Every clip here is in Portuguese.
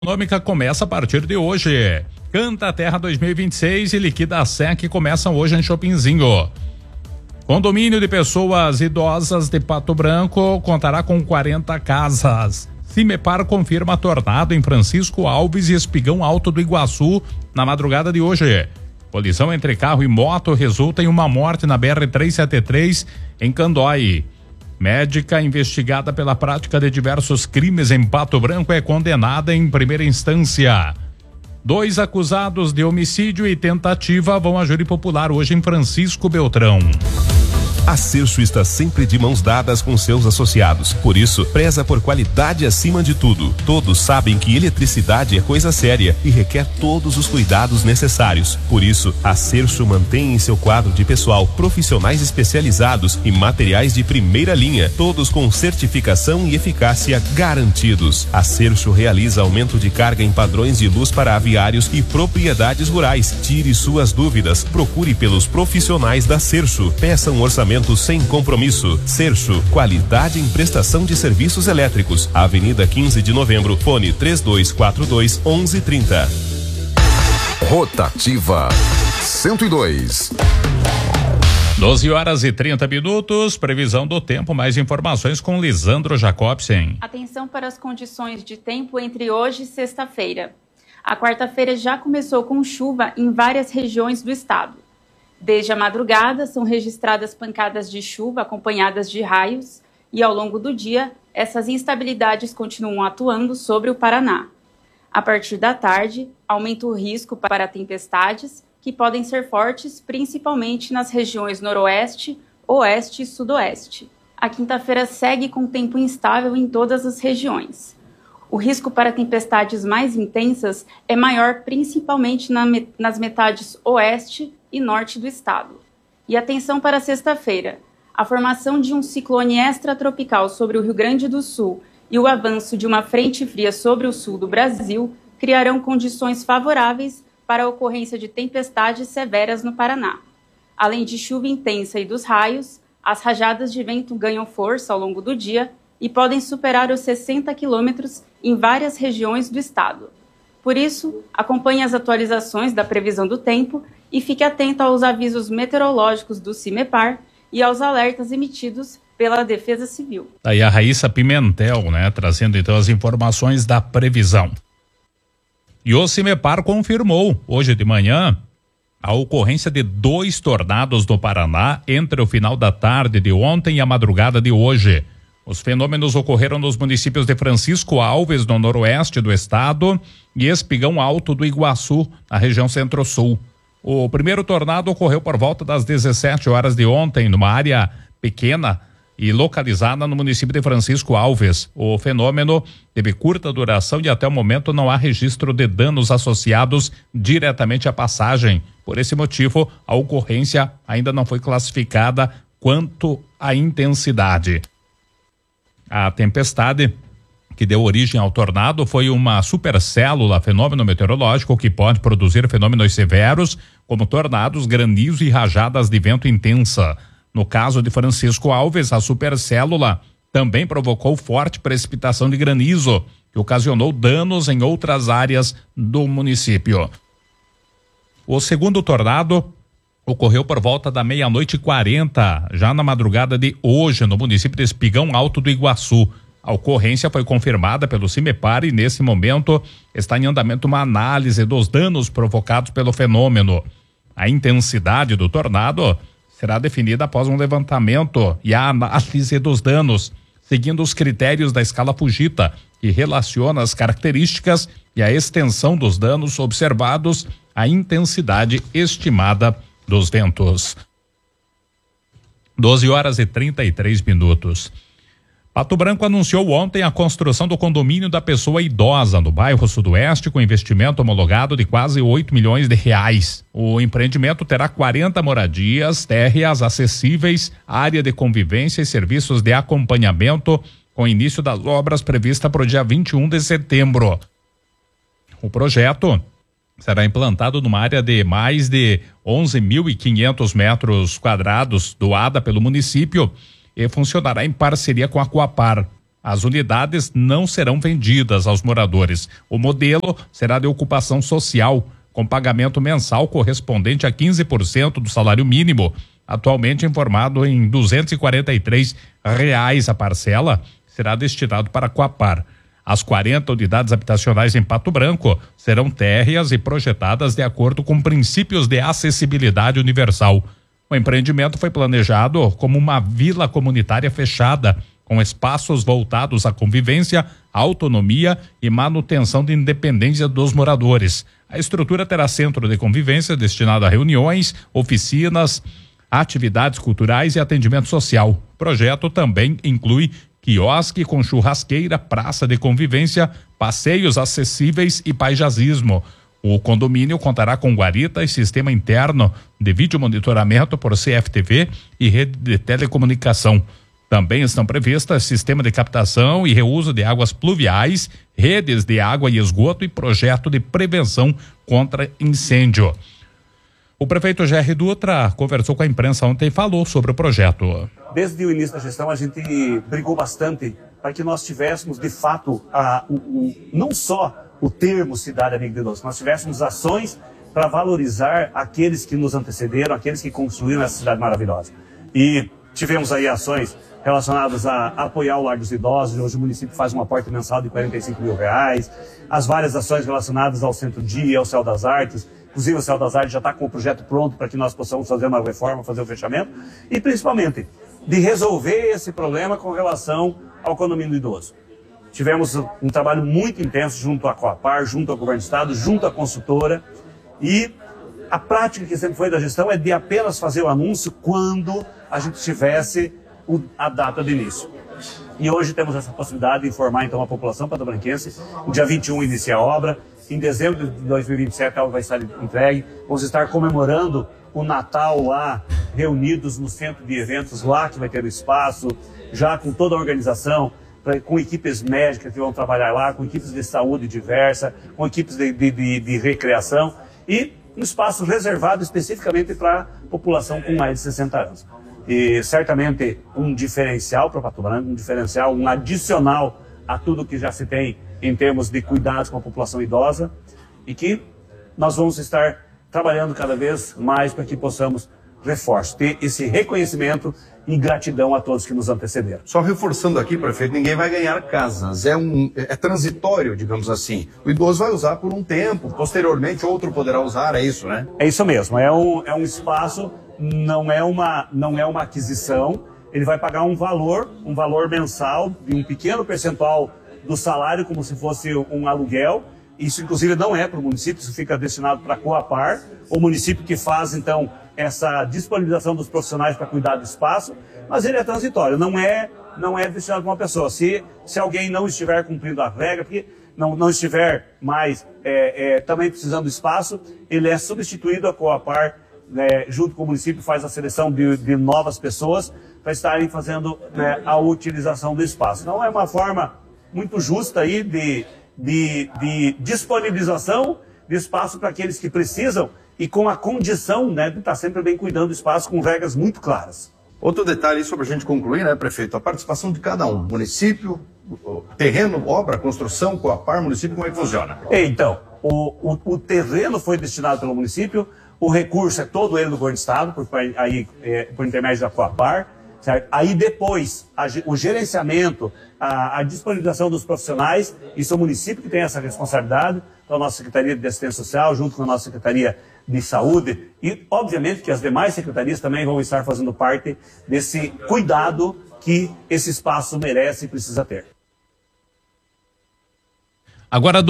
Econômica começa a partir de hoje. Canta a Terra 2026 e liquida a SEC começam hoje em Shoppingzinho. Condomínio de pessoas idosas de Pato Branco contará com 40 casas. Cimepar confirma tornado em Francisco Alves e Espigão Alto do Iguaçu na madrugada de hoje. Colisão entre carro e moto resulta em uma morte na BR-373 em Candói. Médica investigada pela prática de diversos crimes em Pato Branco é condenada em primeira instância. 2 acusados de homicídio e tentativa vão a júri popular hoje em Francisco Beltrão. A Sercho está sempre de mãos dadas com seus associados. Por isso, preza por qualidade acima de tudo. Todos sabem que eletricidade é coisa séria e requer todos os cuidados necessários. Por isso, a Sercho mantém em seu quadro de pessoal profissionais especializados e materiais de primeira linha, todos com certificação e eficácia garantidos. A Sercho realiza aumento de carga em padrões de luz para aviários e propriedades rurais. Tire suas dúvidas. Procure pelos profissionais da Sercho. Peça um orçamento sem compromisso. Sercho, qualidade em prestação de serviços elétricos. Avenida 15 de Novembro, fone 3242-1130. Rotativa 102. 12h30. Previsão do tempo, mais informações com Lisandro Jacobsen. Atenção para as condições de tempo entre hoje e sexta-feira. A quarta-feira já começou com chuva em várias regiões do estado. Desde a madrugada, são registradas pancadas de chuva acompanhadas de raios e, ao longo do dia, essas instabilidades continuam atuando sobre o Paraná. A partir da tarde, aumenta o risco para tempestades, que podem ser fortes principalmente nas regiões noroeste, oeste e sudoeste. A quinta-feira segue com tempo instável em todas as regiões. O risco para tempestades mais intensas é maior principalmente nas metades oeste e norte do estado. E atenção para sexta-feira. A formação de um ciclone extratropical sobre o Rio Grande do Sul e o avanço de uma frente fria sobre o sul do Brasil criarão condições favoráveis para a ocorrência de tempestades severas no Paraná. Além de chuva intensa e dos raios, as rajadas de vento ganham força ao longo do dia e podem superar os 60 quilômetros em várias regiões do estado. Por isso, acompanhe as atualizações da previsão do tempo e fique atento aos avisos meteorológicos do Cimepar e aos alertas emitidos pela Defesa Civil. Aí a Raíssa Pimentel, trazendo então as informações da previsão. E o Cimepar confirmou hoje de manhã a ocorrência de 2 tornados no Paraná entre o final da tarde de ontem e a madrugada de hoje. Os fenômenos ocorreram nos municípios de Francisco Alves, no noroeste do estado, e Espigão Alto do Iguaçu, na região centro-sul. O primeiro tornado ocorreu por volta das 17 horas de ontem, numa área pequena e localizada no município de Francisco Alves. O fenômeno teve curta duração e até o momento não há registro de danos associados diretamente à passagem. Por esse motivo, a ocorrência ainda não foi classificada quanto à intensidade. A tempestade que deu origem ao tornado foi uma supercélula, fenômeno meteorológico que pode produzir fenômenos severos, como tornados, granizo e rajadas de vento intensa. No caso de Francisco Alves, a supercélula também provocou forte precipitação de granizo, que ocasionou danos em outras áreas do município. O segundo tornado ocorreu por volta da 00:40, já na madrugada de hoje, no município de Espigão Alto do Iguaçu. A ocorrência foi confirmada pelo Cimepar e, nesse momento, está em andamento uma análise dos danos provocados pelo fenômeno. A intensidade do tornado será definida após um levantamento e a análise dos danos, seguindo os critérios da escala Fujita, que relaciona as características e a extensão dos danos observados à intensidade estimada dos ventos. 12h33. Pato Branco anunciou ontem a construção do condomínio da pessoa idosa no bairro Sudoeste com investimento homologado de quase R$8 milhões. O empreendimento terá 40 moradias, térreas acessíveis, área de convivência e serviços de acompanhamento, com início das obras prevista para o dia 21 de setembro. O projeto será implantado numa área de mais de 11.500 metros quadrados doada pelo município e funcionará em parceria com a Coapar. As unidades não serão vendidas aos moradores. O modelo será de ocupação social, com pagamento mensal correspondente a 15% do salário mínimo, atualmente informado em R$ 243 a parcela, será destinado para a Coapar. As 40 unidades habitacionais em Pato Branco serão térreas e projetadas de acordo com princípios de acessibilidade universal. O empreendimento foi planejado como uma vila comunitária fechada, com espaços voltados à convivência, autonomia e manutenção de independência dos moradores. A estrutura terá centro de convivência destinado a reuniões, oficinas, atividades culturais e atendimento social. O projeto também inclui quiosque com churrasqueira, praça de convivência, passeios acessíveis e paisagismo. O condomínio contará com guarita e sistema interno de vídeo monitoramento por CFTV e rede de telecomunicação. Também estão previstas sistema de captação e reuso de águas pluviais, redes de água e esgoto e projeto de prevenção contra incêndio. O prefeito Jerry Dutra conversou com a imprensa ontem e falou sobre o projeto. Desde o início da gestão, a gente brigou bastante para que nós tivéssemos, de fato, não só o termo Cidade Amiga de Idosos, nós tivéssemos ações para valorizar aqueles que nos antecederam, aqueles que construíram essa cidade maravilhosa. E tivemos aí ações relacionadas a apoiar o Lar dos Idosos. Hoje o município faz um aporte mensal de R$45 mil, as várias ações relacionadas ao Centro-Dia, ao Céu das Artes. Inclusive o Céu das Artes já está com o projeto pronto para que nós possamos fazer uma reforma, fazer o fechamento, e principalmente de resolver esse problema com relação ao condomínio do idoso. Tivemos um trabalho muito intenso junto à Coapar, junto ao Governo do Estado, junto à consultora, e a prática que sempre foi da gestão é de apenas fazer o anúncio quando a gente tivesse a data de início. E hoje temos essa possibilidade de informar então a população patobranquense. No dia 21 inicia a obra, em dezembro de 2027 a obra vai estar entregue. Vamos estar comemorando o Natal lá, reunidos no centro de eventos lá, que vai ter o espaço, já com toda a organização, com equipes médicas que vão trabalhar lá, com equipes de saúde diversa, com equipes de recreação, e um espaço reservado especificamente para a população com mais de 60 anos. E certamente um diferencial para Pato Branco, um diferencial, um adicional a tudo que já se tem em termos de cuidados com a população idosa, e que nós vamos estar trabalhando cada vez mais para que possamos ter esse reconhecimento e gratidão a todos que nos antecederam. Só reforçando aqui, prefeito, ninguém vai ganhar casas, é transitório, digamos assim. O idoso vai usar por um tempo, posteriormente outro poderá usar, é isso, né? É isso mesmo, é um espaço, não é uma aquisição, ele vai pagar um valor mensal de um pequeno percentual do salário, como se fosse um aluguel. Isso, inclusive, não é para o município, isso fica destinado para a Coapar, o município que faz, então, essa disponibilização dos profissionais para cuidar do espaço, mas ele é transitório, não é destinado para uma pessoa. Se alguém não estiver cumprindo a regra, porque não estiver mais também precisando do espaço, ele é substituído. A Coapar, junto com o município, faz a seleção de novas pessoas para estarem fazendo a utilização do espaço. Então, é uma forma muito justa aí de disponibilização de espaço para aqueles que precisam, e com a condição, de estar sempre bem cuidando do espaço, com regras muito claras. Outro detalhe sobre a gente concluir, né, prefeito? A participação de cada um. Município, terreno, obra, construção, Coapar, município, como é que funciona? Então, o terreno foi destinado pelo município, o recurso é todo ele do Governo do Estado, por intermédio da Coapar. Certo? Aí depois, o gerenciamento, a disponibilização dos profissionais, isso é o município que tem essa responsabilidade, então a nossa Secretaria de Assistência Social, junto com a nossa Secretaria de Saúde, e obviamente que as demais secretarias também vão estar fazendo parte desse cuidado que esse espaço merece e precisa ter. Agora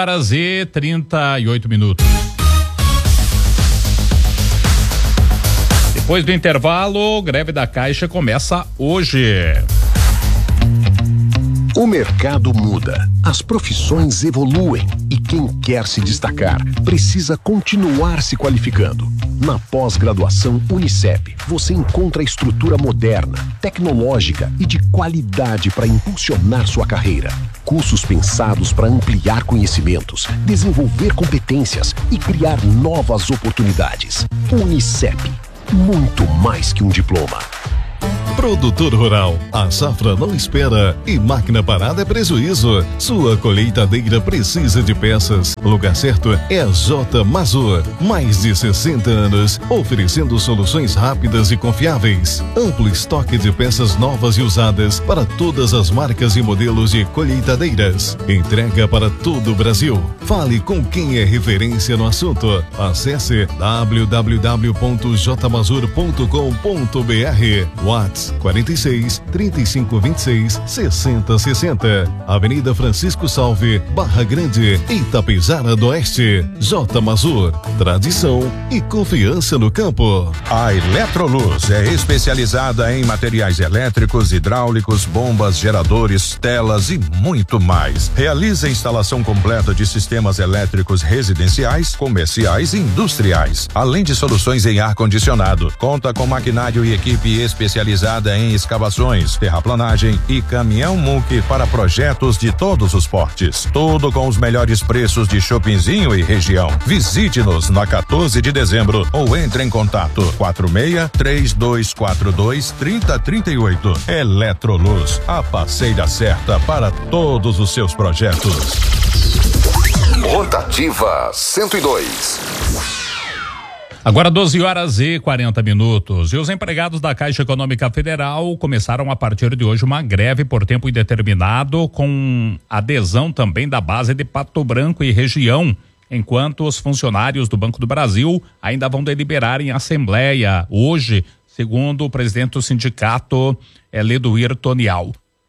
12h38. Depois do intervalo, greve da Caixa começa hoje. O mercado muda, as profissões evoluem e quem quer se destacar precisa continuar se qualificando. Na pós-graduação Unicep, você encontra a estrutura moderna, tecnológica e de qualidade para impulsionar sua carreira. Cursos pensados para ampliar conhecimentos, desenvolver competências e criar novas oportunidades. Unicep, muito mais que um diploma. Produtor rural, a safra não espera e máquina parada é prejuízo. Sua colheitadeira precisa de peças. O lugar certo é a J Mazur. Mais de 60 anos, oferecendo soluções rápidas e confiáveis. Amplo estoque de peças novas e usadas para todas as marcas e modelos de colheitadeiras. Entrega para todo o Brasil. Fale com quem é referência no assunto. Acesse www.jmazur.com.br. WhatsApp 46 35 26 60 60. Avenida Francisco Salve, Barra Grande, Itapejara do Oeste. J Mazur, tradição e confiança no campo. A Eletroluz é especializada em materiais elétricos, hidráulicos, bombas, geradores, telas e muito mais. Realiza a instalação completa de sistemas elétricos residenciais, comerciais e industriais, além de soluções em ar-condicionado. Conta com maquinário e equipe especializada em escavações, terraplanagem e caminhão muque para projetos de todos os portes. Tudo com os melhores preços de Chopinzinho e região. Visite-nos na 14 de dezembro ou entre em contato 46-3242-3038. Eletroluz, a parceira certa para todos os seus projetos. Rotativa 102. Agora 12h40. E os empregados da Caixa Econômica Federal começaram a partir de hoje uma greve por tempo indeterminado, com adesão também da base de Pato Branco e região, enquanto os funcionários do Banco do Brasil ainda vão deliberar em assembleia hoje, segundo o presidente do sindicato, Leduir Tonial.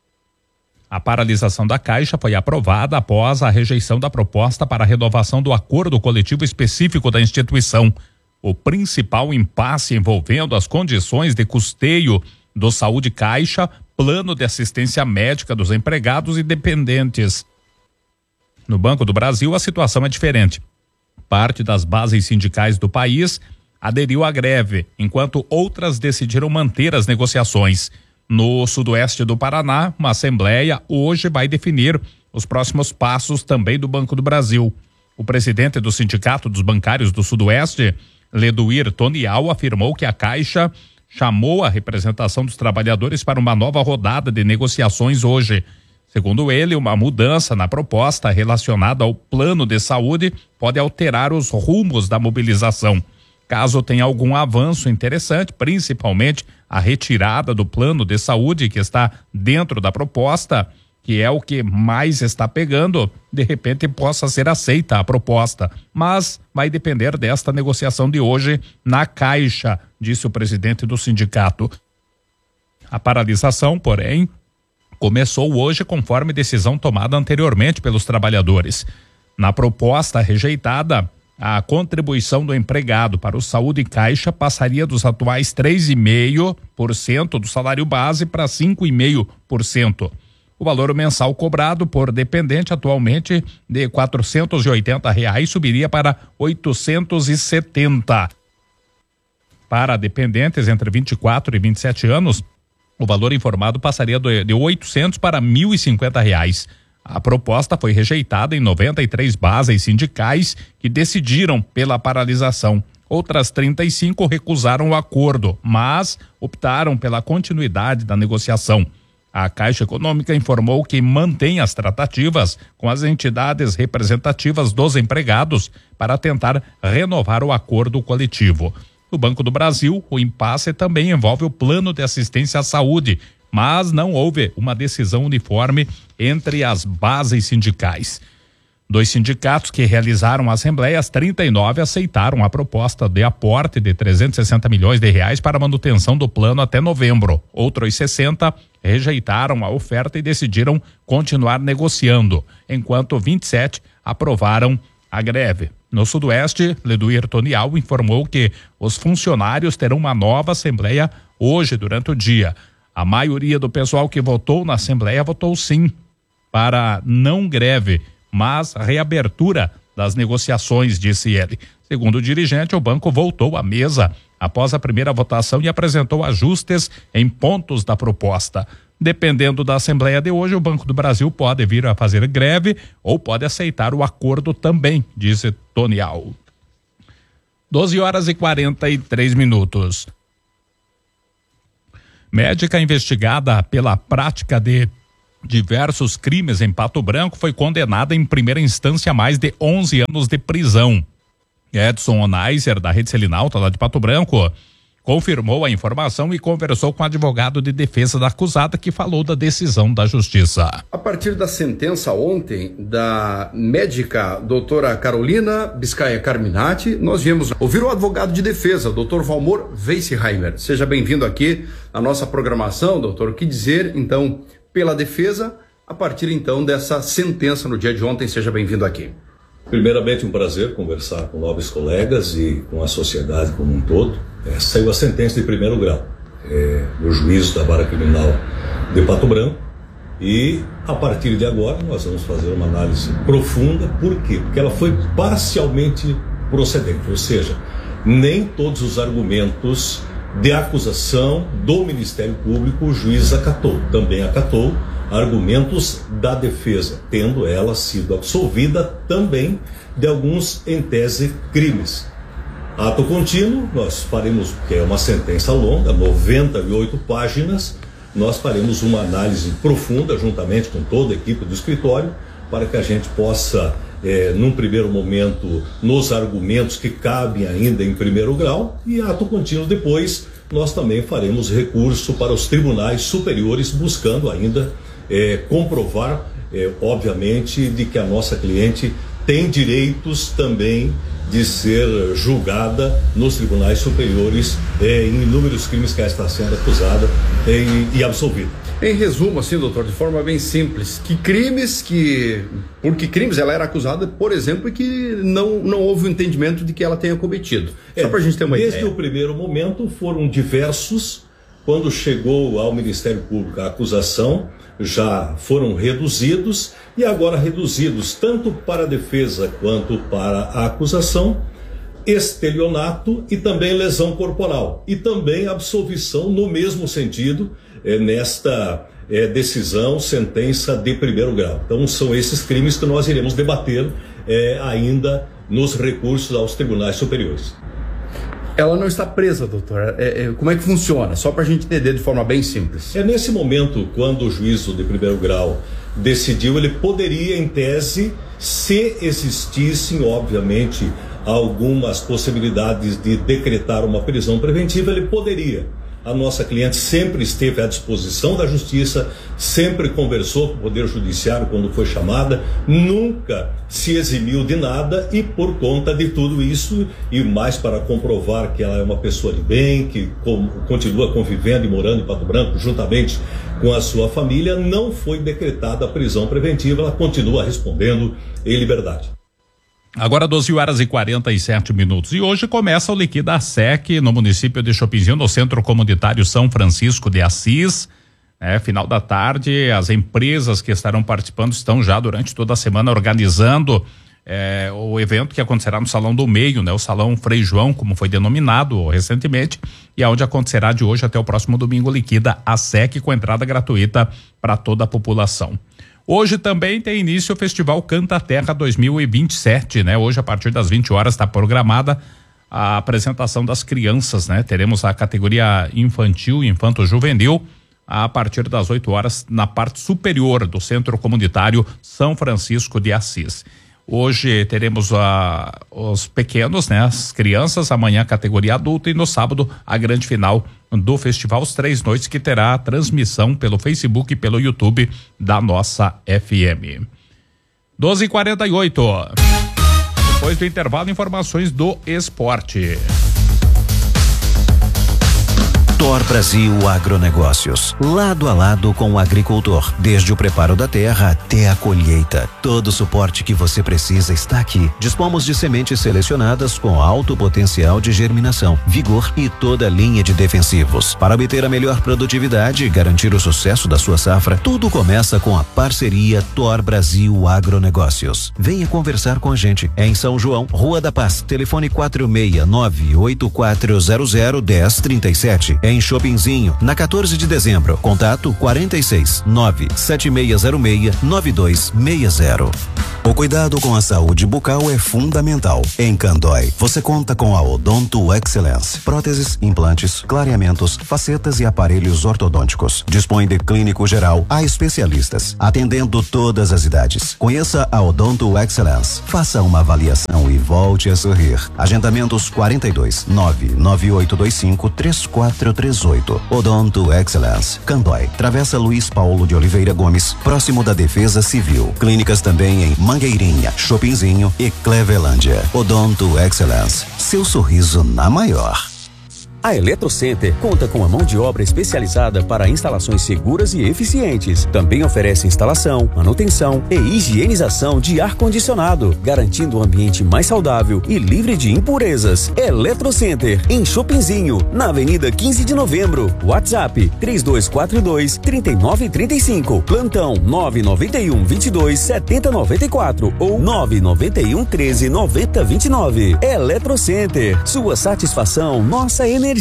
A paralisação da Caixa foi aprovada após a rejeição da proposta para a renovação do acordo coletivo específico da instituição. O principal impasse envolvendo as condições de custeio do Saúde Caixa, plano de assistência médica dos empregados e dependentes. No Banco do Brasil, a situação é diferente. Parte das bases sindicais do país aderiu à greve, enquanto outras decidiram manter as negociações. No sudoeste do Paraná, uma assembleia hoje vai definir os próximos passos também do Banco do Brasil. O presidente do Sindicato dos Bancários do Sudoeste, Leduir Tonial, afirmou que a Caixa chamou a representação dos trabalhadores para uma nova rodada de negociações hoje. Segundo ele, uma mudança na proposta relacionada ao plano de saúde pode alterar os rumos da mobilização. Caso tenha algum avanço interessante, principalmente a retirada do plano de saúde que está dentro da proposta, que é o que mais está pegando, de repente possa ser aceita a proposta. Mas vai depender desta negociação de hoje na Caixa, disse o presidente do sindicato. A paralisação, porém, começou hoje conforme decisão tomada anteriormente pelos trabalhadores. Na proposta rejeitada, a contribuição do empregado para o Saúde Caixa passaria dos atuais 3,5% do salário base para 5,5%. O valor mensal cobrado por dependente, atualmente de R$ 480, subiria para 870. Para dependentes entre 24 e 27 anos, o valor informado passaria de 800 para R$ 1.050. A proposta foi rejeitada em 93 bases sindicais que decidiram pela paralisação. Outras 35 recusaram o acordo, mas optaram pela continuidade da negociação. A Caixa Econômica informou que mantém as tratativas com as entidades representativas dos empregados para tentar renovar o acordo coletivo. No Banco do Brasil, o impasse também envolve o plano de assistência à saúde, mas não houve uma decisão uniforme entre as bases sindicais. Dos sindicatos que realizaram assembleias, 39 aceitaram a proposta de aporte de 360 milhões de reais para a manutenção do plano até novembro. Outros 60 rejeitaram a oferta e decidiram continuar negociando, enquanto 27 aprovaram a greve. No Sudoeste, Leduir Tonial informou que os funcionários terão uma nova assembleia hoje durante o dia. A maioria do pessoal que votou na assembleia votou sim para não greve, mas reabertura das negociações, disse ele. Segundo o dirigente, o banco voltou à mesa após a primeira votação e apresentou ajustes em pontos da proposta. Dependendo da Assembleia de hoje, o Banco do Brasil pode vir a fazer greve ou pode aceitar o acordo também, disse Tonial. 12h43. Médica investigada pela prática de diversos crimes em Pato Branco foi condenada em primeira instância a mais de 11 anos de prisão. Edson Onaiser, da Rede Selinalta, lá de Pato Branco, confirmou a informação e conversou com o advogado de defesa da acusada, que falou da decisão da justiça. A partir da sentença ontem da médica doutora Carolina Biscaia Carminati, nós viemos ouvir o advogado de defesa, doutor Valmor Weissheimer. Seja bem-vindo aqui à nossa programação, doutor. O que dizer, então, pela defesa, a partir, então, dessa sentença no dia de ontem? Seja bem-vindo aqui. Primeiramente, um prazer conversar com nobres colegas e com a sociedade como um todo. Saiu a sentença de primeiro grau do juízo da Vara Criminal de Pato Branco e, a partir de agora, nós vamos fazer uma análise profunda. Por quê? Porque ela foi parcialmente procedente, ou seja, nem todos os argumentos de acusação do Ministério Público o juiz acatou. Também acatou argumentos da defesa, tendo ela sido absolvida também de alguns, em tese, crimes. Ato contínuo, nós faremos, que é uma sentença longa, 98 páginas, nós faremos uma análise profunda, juntamente com toda a equipe do escritório, para que a gente possa, num primeiro momento, nos argumentos que cabem ainda em primeiro grau, e ato contínuo depois, nós também faremos recurso para os tribunais superiores, buscando ainda comprovar, obviamente, de que a nossa cliente tem direitos também de ser julgada nos tribunais superiores em inúmeros crimes que ela está sendo acusada e absolvida. Em resumo, assim, doutor, de forma bem simples, por que crimes ela era acusada, por exemplo, e que não houve o entendimento de que ela tenha cometido? Só para a gente ter uma ideia. Desde o primeiro momento foram diversos. Quando chegou ao Ministério Público a acusação, já foram reduzidos, e agora reduzidos tanto para a defesa quanto para a acusação, estelionato e também lesão corporal, e também absolvição no mesmo sentido, nesta decisão, sentença de primeiro grau. Então são esses crimes que nós iremos debater ainda nos recursos aos tribunais superiores. Ela não está presa, doutor. Como é que funciona? Só para a gente entender de forma bem simples. Nesse momento, quando o juízo de primeiro grau decidiu, ele poderia, em tese, se existissem, obviamente, algumas possibilidades de decretar uma prisão preventiva, ele poderia. A nossa cliente sempre esteve à disposição da justiça, sempre conversou com o Poder Judiciário quando foi chamada, nunca se eximiu de nada, e por conta de tudo isso, e mais para comprovar que ela é uma pessoa de bem, que continua convivendo e morando em Pato Branco juntamente com a sua família, não foi decretada a prisão preventiva, ela continua respondendo em liberdade. Agora 12h47. E hoje começa o Liquida Sec no município de Chopinzinho, no Centro Comunitário São Francisco de Assis. Final da tarde, as empresas que estarão participando estão já durante toda a semana organizando o evento que acontecerá no Salão do Meio, o Salão Frei João, como foi denominado recentemente, e onde acontecerá de hoje até o próximo domingo Liquida a Sec, com entrada gratuita para toda a população. Hoje também tem início o Festival Canta Terra 2027, Hoje, a partir das 20 horas, está programada a apresentação das crianças, Teremos a categoria infantil e infanto-juvenil a partir das 8 horas na parte superior do Centro Comunitário São Francisco de Assis. Hoje teremos os pequenos, as crianças, amanhã a categoria adulta, e no sábado a grande final do festival, os 3 noites, que terá transmissão pelo Facebook e pelo YouTube da nossa FM. 12h48. Depois do intervalo, informações do esporte. Thor Brasil Agronegócios, lado a lado com o agricultor, desde o preparo da terra até a colheita. Todo o suporte que você precisa está aqui. Dispomos de sementes selecionadas com alto potencial de germinação, vigor e toda a linha de defensivos. Para obter a melhor produtividade e garantir o sucesso da sua safra, tudo começa com a parceria Thor Brasil Agronegócios. Venha conversar com a gente. É em São João, Rua da Paz, telefone 469-8400-1037. em Shoppingzinho, na 14 de dezembro. Contato 46 97606 9260. O cuidado com a saúde bucal é fundamental. Em Candói, você conta com a Odonto Excellence. Próteses, implantes, clareamentos, facetas e aparelhos ortodônticos. Dispõe de clínico geral a especialistas, atendendo todas as idades. Conheça a Odonto Excellence. Faça uma avaliação e volte a sorrir. Agendamentos 42 99825 3438. Odonto Excellence. Candói, Travessa Luiz Paulo de Oliveira Gomes, próximo da Defesa Civil. Clínicas também em Mangueirinha, Shoppingzinho e Clevelândia. Odonto Excellence. Seu sorriso na maior. A Eletrocenter conta com a mão de obra especializada para instalações seguras e eficientes. Também oferece instalação, manutenção e higienização de ar-condicionado, garantindo um ambiente mais saudável e livre de impurezas. Eletrocenter, em Shoppingzinho, na Avenida 15 de Novembro. WhatsApp 3242-3935. Plantão 991-22-7094 ou 991-13-9029. Eletrocenter, sua satisfação, nossa energia.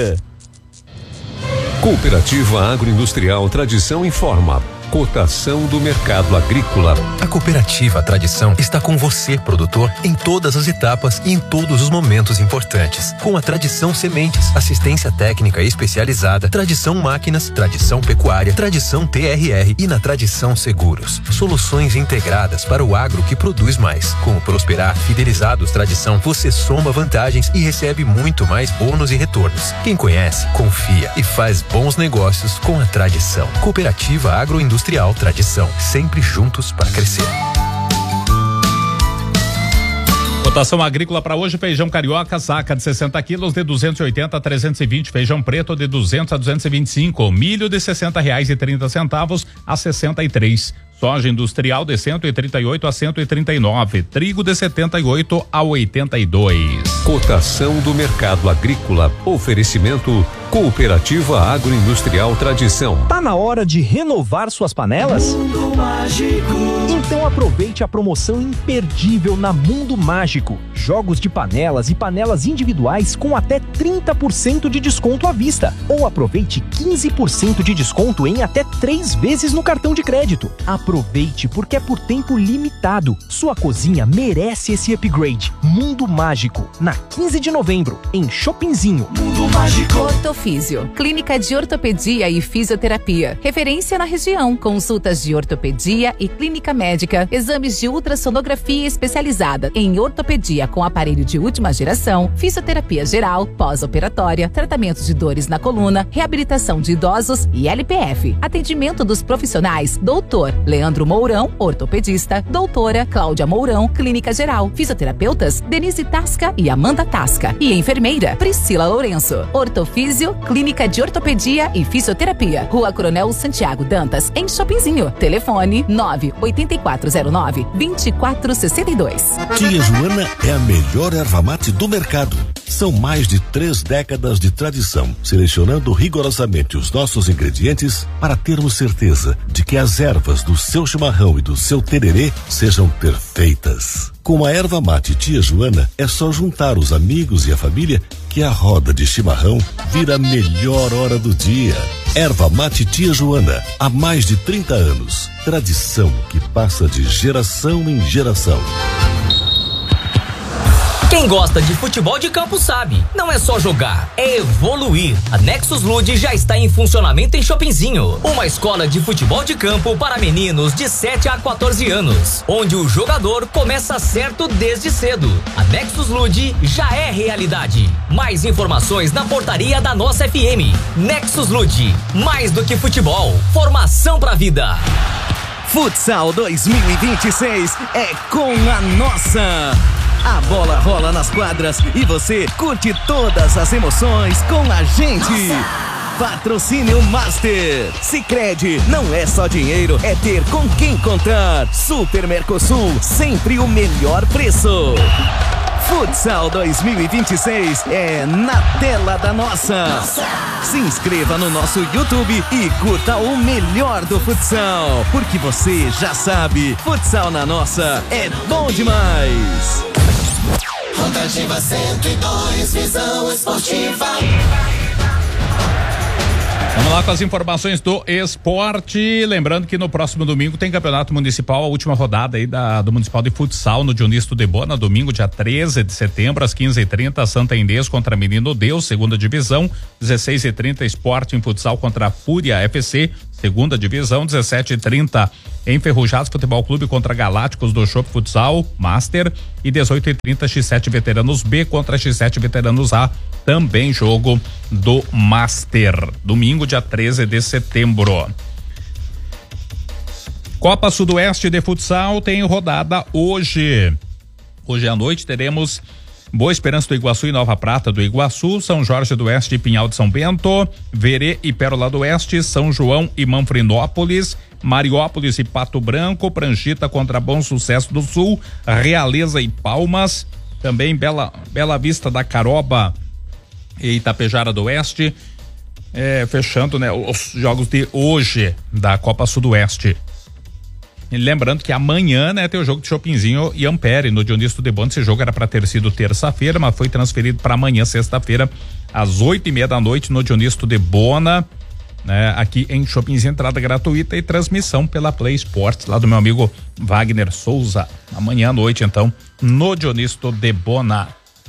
Cooperativa Agroindustrial Tradição informa. Cotação do mercado agrícola. A Cooperativa Tradição está com você, produtor, em todas as etapas e em todos os momentos importantes. Com a Tradição Sementes, assistência técnica especializada, Tradição Máquinas, Tradição Pecuária, Tradição TRR e na Tradição Seguros. Soluções integradas para o agro que produz mais. Com o Prosperar Fidelizados Tradição, você soma vantagens e recebe muito mais bônus e retornos. Quem conhece, confia e faz bons negócios com a Tradição. Cooperativa Agroindustrial Tradição, sempre juntos para crescer. Cotação agrícola para hoje: feijão carioca, saca de 60 quilos de 280 a 320, feijão preto de 200 a 225, milho de R$60,30 a 63. Soja industrial de 138 a 139, trigo de 78 a 82. Cotação do mercado agrícola. Oferecimento Cooperativa Agroindustrial Tradição. Tá na hora de renovar suas panelas? Mundo Mágico. Então aproveite a promoção imperdível na Mundo Mágico. Jogos de panelas e panelas individuais com até 30% de desconto à vista. Ou aproveite 15% de desconto em até 3 vezes no cartão de crédito. Aproveite, porque é por tempo limitado. Sua cozinha merece esse upgrade. Mundo Mágico, na 15 de novembro, em Shoppingzinho. Mundo Mágico. Ortofísio, clínica de ortopedia e fisioterapia. Referência na região. Consultas de ortopedia e clínica médica. Exames de ultrassonografia especializada em ortopedia com aparelho de última geração. Fisioterapia geral, pós-operatória, tratamento de dores na coluna, reabilitação de idosos e LPF. Atendimento dos profissionais Dr. Leandro Mourão, ortopedista, doutora Cláudia Mourão, clínica geral, fisioterapeutas Denise Tasca e Amanda Tasca e enfermeira Priscila Lourenço. Ortofísio, clínica de ortopedia e fisioterapia, Rua Coronel Santiago Dantas, em Shoppingzinho. Telefone 98409-2462. Tia Joana é a melhor erva mate do mercado. São mais de 3 décadas de tradição, selecionando rigorosamente os nossos ingredientes para termos certeza de que as ervas do seu chimarrão e do seu tererê sejam perfeitas. Com a erva mate Tia Joana, é só juntar os amigos e a família que a roda de chimarrão vira a melhor hora do dia. Erva mate Tia Joana, há mais de 30 anos. Tradição que passa de geração em geração. Quem gosta de futebol de campo sabe, não é só jogar, é evoluir. A Nexus Lude já está em funcionamento em Shoppingzinho, uma escola de futebol de campo para meninos de 7 a 14 anos, onde o jogador começa certo desde cedo. A Nexus Lude já é realidade. Mais informações na portaria da nossa FM. Nexus Lude, mais do que futebol, formação pra vida. Futsal 2026 é com a nossa. A bola rola nas quadras e você curte todas as emoções com a gente. Patrocínio Master. Sicredi, não é só dinheiro, é ter com quem contar. Super Mercosul, sempre o melhor preço. Futsal 2026 é na tela da nossa. Se inscreva no nosso YouTube e curta o melhor do futsal, porque você já sabe, futsal na nossa é bom demais. Rotativa 102, visão esportiva. Vamos lá com as informações do esporte. Lembrando que no próximo domingo tem campeonato municipal, a última rodada aí do Municipal de Futsal no Dionisto de Bona, domingo, dia 13 de setembro, às 15h30, Santa Inês contra Menino Deus, segunda divisão, 16h30, Esporte em Futsal contra a Fúria FC, segunda divisão, 17h30, Enferrujados Futebol Clube contra Galácticos do Shop Futsal Master e 18h30, X7 Veteranos B contra X7 Veteranos A, também jogo do Master, domingo, dia 13 de setembro. Copa Sudoeste de Futsal tem rodada hoje. Hoje à noite teremos Boa Esperança do Iguaçu e Nova Prata do Iguaçu, São Jorge do Oeste e Pinhal de São Bento, Verê e Pérola do Oeste, São João e Manfrinópolis, Mariópolis e Pato Branco, Pranchita contra Bom Sucesso do Sul, Realeza e Palmas, também Bela Vista da Caroba e Itapejara do Oeste, fechando, né, os jogos de hoje da Copa Sudoeste. E lembrando que amanhã, né, tem o jogo de Chopinzinho e Ampere no Dionisto de Bona. Esse jogo era para ter sido terça-feira, mas foi transferido para amanhã, sexta-feira, às 8:30 da noite no Dionisto de Bona, né, aqui em Chopinzinho, entrada gratuita e transmissão pela Play Sports, lá do meu amigo Wagner Souza, amanhã à noite, então, no Dionisto de Bona.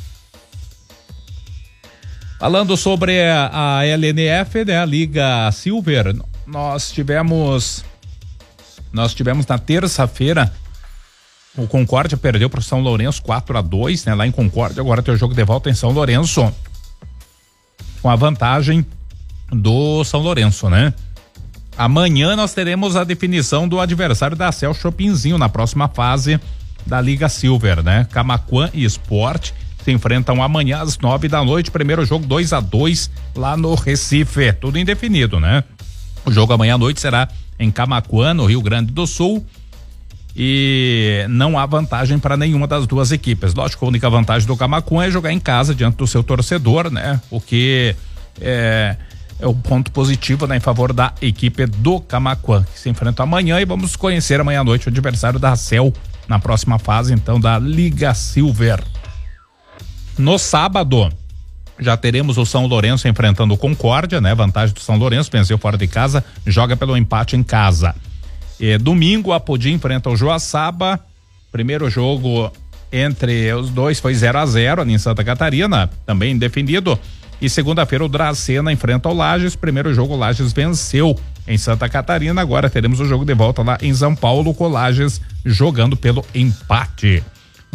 Falando sobre a LNF, né, a Liga Silver, nós tivemos na terça-feira, o Concórdia perdeu para o São Lourenço 4-2, né, lá em Concórdia. Agora tem o jogo de volta em São Lourenço, com a vantagem do São Lourenço, né? Amanhã nós teremos a definição do adversário da Cel Chopinzinho na próxima fase da Liga Silver, né? Camaquã e Sport se enfrentam amanhã às 9 da noite. Primeiro jogo 2-2 lá no Recife, tudo indefinido, né? O jogo amanhã à noite será em Camaquã, no Rio Grande do Sul, e não há vantagem para nenhuma das duas equipes. Lógico, a única vantagem do Camaquã é jogar em casa diante do seu torcedor, né? O que é o ponto positivo, né, em favor da equipe do Camaquã, que se enfrenta amanhã, e vamos conhecer amanhã à noite o adversário da Cel na próxima fase, então, da Liga Silver. No sábado já teremos o São Lourenço enfrentando o Concórdia, né? Vantagem do São Lourenço, venceu fora de casa, joga pelo empate em casa. E domingo, a Apodi enfrenta o Joaçaba. Primeiro jogo entre os dois foi 0-0 ali em Santa Catarina, também indefinido. E segunda-feira o Dracena enfrenta o Lages. Primeiro jogo o Lages venceu em Santa Catarina. Agora teremos o jogo de volta lá em São Paulo, com o Lages jogando pelo empate.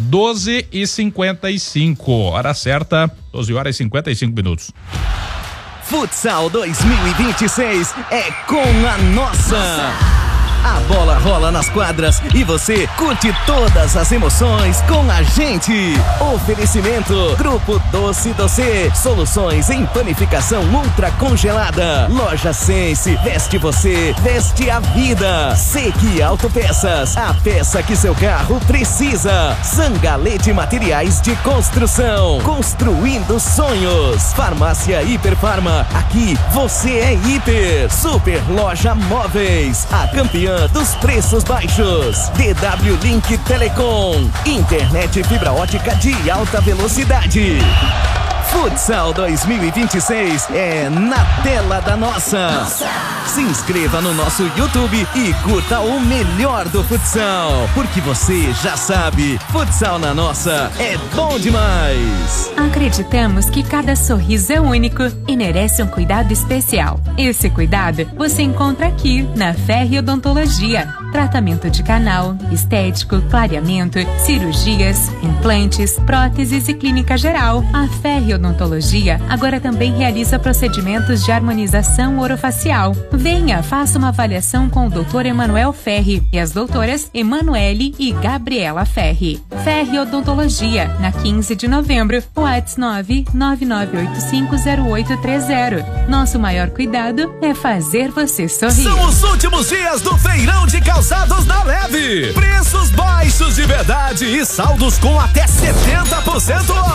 12h55, hora certa, 12h55. Futsal 2026 é com a nossa. A bola rola nas quadras e você curte todas as emoções com a gente. Oferecimento Grupo Doce Doce, soluções em panificação ultra congelada. Loja Sense, veste você, veste a vida. Sequi Autopeças, a peça que seu carro precisa. Zangalete Materiais de Construção, construindo sonhos. Farmácia Hiperfarma, aqui você é hiper. Super Loja Móveis, a campeã dos preços baixos. DW Link Telecom, internet fibra ótica de alta velocidade. Futsal 2026 é na tela da nossa. Se inscreva no nosso YouTube e curta o melhor do futsal, porque você já sabe, futsal na nossa é bom demais. Acreditamos que cada sorriso é único e merece um cuidado especial. Esse cuidado você encontra aqui na Ferri Odontologia. Tratamento de canal, estético, clareamento, cirurgias, implantes, próteses e clínica geral. A Ferri Odontologia agora também realiza procedimentos de harmonização orofacial. Venha, faça uma avaliação com o Dr. Emanuel Ferri e as doutoras Emanuele e Gabriela Ferri. Ferri Odontologia, na 15 de novembro, WhatsApp 999850830. Nosso maior cuidado é fazer você sorrir. São os últimos dias do feirão de calçados da Leve. Preços baixos de verdade e saldos com até 70% off.